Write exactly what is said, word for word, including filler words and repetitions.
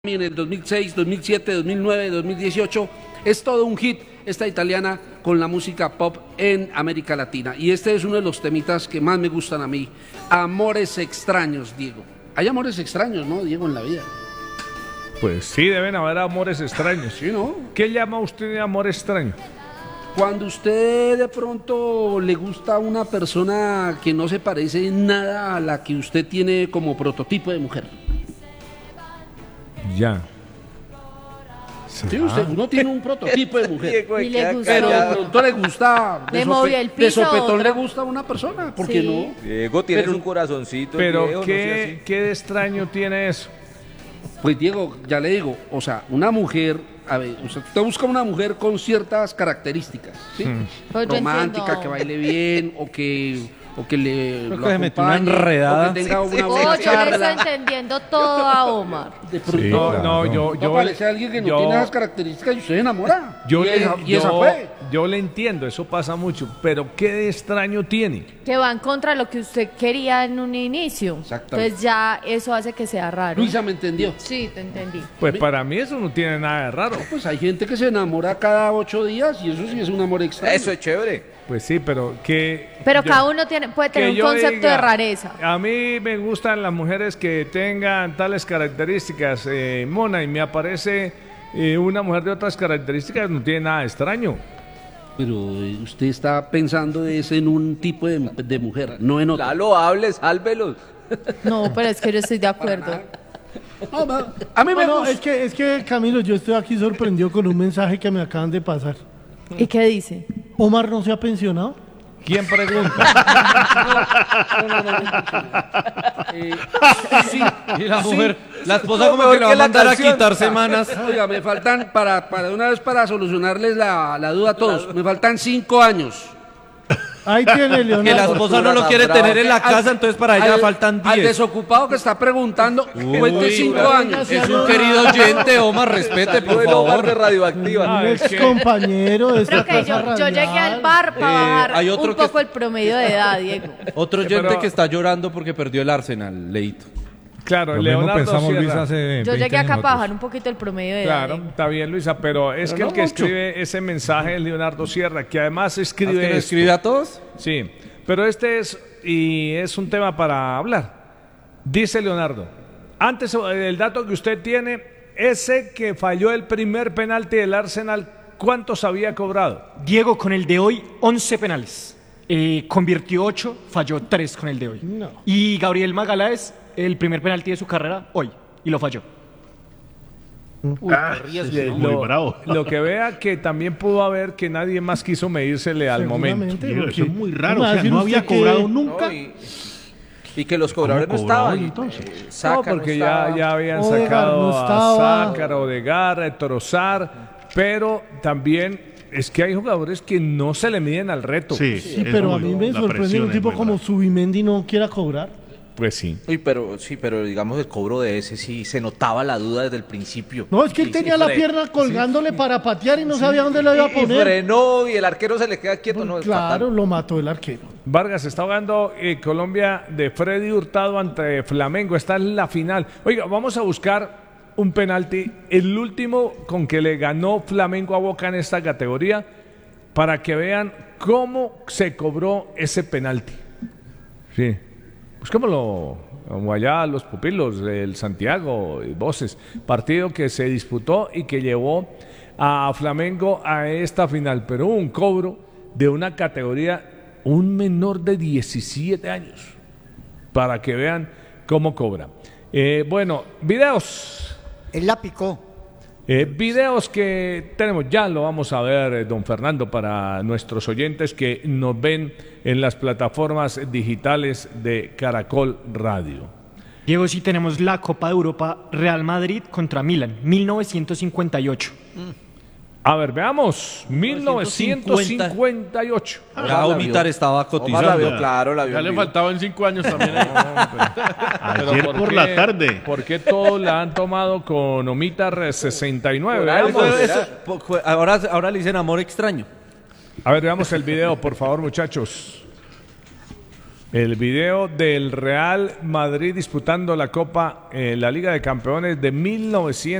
en el dos mil seis, dos mil siete, dos mil nueve, dos mil dieciocho. Es todo un hit esta italiana con la música pop en América Latina. Y este es uno de los temitas que más me gustan a mí. Amores extraños, Diego. Hay amores extraños, ¿no, Diego, en la vida? Pues sí, deben haber amores extraños. Sí, ¿no? ¿Qué llama usted de amor extraño? Cuando usted de pronto le gusta a una persona que no se parece en nada a la que usted tiene como prototipo de mujer. Ya. Sí, usted, uno tiene un prototipo de mujer. Y le gustó. Pero de pronto le gusta. Le de movió el piso De a sopetón otra. le gusta a una persona. ¿Por qué Sí. no? Diego tiene Pero- su corazoncito. Pero Diego, no sea ¿qué, así. ¿qué de extraño tiene eso? Pues Diego, ya le digo, o sea, una mujer, a ver, o sea, usted busca una mujer con ciertas características, ¿sí? Pues yo Romántica, entiendo. que baile bien, o que, o que le Creo lo que se metió una acompañe, enredada. o que tenga Sí, sí. una Oh, buena yo le estoy charla. entendiendo todo a Omar. De pronto, Sí, no, no, no, yo, no yo, parece alguien que no yo- tiene esas características y usted se enamora. yo y, le, esa, y esa yo- fue. yo le entiendo, eso pasa mucho, pero ¿qué de extraño tiene? Que van contra lo que usted quería en un inicio. Exactamente. Entonces ya eso hace que sea raro. Luisa me entendió. Sí, te entendí. Pues para mí eso no tiene nada de raro. Pues hay gente que se enamora cada ocho días y eso sí es un amor extraño. Eso es chévere. Pues sí, pero que... Pero yo- cada uno tiene, puede que tener un yo concepto diga, de rareza. A mí me gustan las mujeres que tengan tales características, eh, Mona, y me aparece eh, una mujer de otras características, no tiene nada de extraño. Pero eh, usted está pensando es en un tipo de, de mujer, no en otro. Lalo, hable, sálvelos. No, pero es que yo estoy de acuerdo. No, ma- a mí me Bueno, gusta. es que, es que Camilo, yo estoy aquí sorprendido con un mensaje que me acaban de pasar. ¿Y qué dice? ¿Omar no se ha pensionado? ¿Quién pregunta? Eh, Y la mujer, la esposa No, como mejor que la va que a la mandar a canción. quitar semanas. Oiga, me faltan, para, para de una vez para solucionarles la, la duda a todos, me faltan cinco años. Ahí tiene Que la Leonardo. esposa no lo Tan quiere bravo. tener en la Al- casa, entonces para ella al- faltan Al diez. desocupado que está preguntando, cuente cinco pero- años. Es un querido oyente, Omar, respete, por Salió el Omar de favor. Radioactiva. Ah, Un es ex que- compañero de esta Creo que casa yo, yo llegué radial. al bar para Eh, bajar hay otro un que- poco el promedio de edad, Diego. Otro Sí, oyente pero- que está llorando porque perdió el Arsenal, Leito. Claro, Lo mismo Leonardo pensamos, Sierra. Luis, hace Yo veinte llegué acá minutos. para bajar un poquito el promedio de edad. Claro, Diego. está bien, Luisa, pero es Pero que no el que mucho. escribe ese mensaje es Leonardo Sierra, que además ¿Es escribe que lo esto. escribe a todos? Sí, pero este es, y es un tema para hablar. Dice Leonardo, antes eh, el dato que usted tiene, ese que falló el primer penalti del Arsenal, ¿cuántos había cobrado? Diego con el de hoy, once penales. Eh, convirtió ocho, falló tres con el de hoy. No. Y Gabriel Magaláes, el primer penalti de su carrera, hoy. Y lo falló. Muy bravo. Lo que vea que también pudo haber que nadie más quiso medírsele al momento. Seguramente, Diego, porque- eso es muy raro. ¿Cómo O va a sea, decir no usted había que- cobrado nunca. No, y, y que los cobradores no ¿Cómo cobró estaban. hoy, entonces? Eh, No, Saca porque no ya, estaba. ya habían Odegaard sacado no estaba. a Sácar, Odegaard, Trozar, pero también es que hay jugadores que no se le miden al reto. Sí, Sí, es pero a muy- mí me la sorprende presión un es tipo muy como brava. Subimendi no quiera cobrar. Pues sí. Uy, pero sí, pero digamos el cobro de ese sí se notaba la duda desde el principio. No, es que él Y- tenía y la fre- pierna colgándole para patear y no sabía dónde lo iba a y- y poner. frenó y el arquero se le queda quieto. No, es Claro, fatal. lo mató el arquero. Vargas está jugando eh, Colombia de Freddy Hurtado ante Flamengo. Está en la final. Oiga, vamos a buscar un penalti, el último con que le ganó Flamengo a Boca en esta categoría, para que vean cómo se cobró ese penalti. Sí, busquémoslo. Como allá los pupilos del Santiago y Voces, partido que se disputó y que llevó a Flamengo a esta final, pero hubo un cobro de una categoría, un menor de diecisiete años, para que vean cómo cobra. Eh, bueno, videos. Él la picó. Eh, videos que tenemos, ya lo vamos a ver, eh, don Fernando, para nuestros oyentes que nos ven en las plataformas digitales de Caracol Radio. Diego, sí tenemos la Copa de Europa Real Madrid contra Milan, mil novecientos cincuenta y ocho. A ver, veamos, mil novecientos cincuenta y ocho. Ya Omitar estaba Omar la vio cotizando. claro, la vio Ya en le vivo. faltaban cinco años también. Pero Ayer por, qué- la tarde. ¿Por qué todos la han tomado con Omitar sesenta y nueve? Por algo, Veamos. Eso- eso- po- po- ahora, ahora le dicen amor extraño. A ver, veamos el video, por favor, muchachos. El video del Real Madrid disputando la Copa, eh, la Liga de Campeones de mil novecientos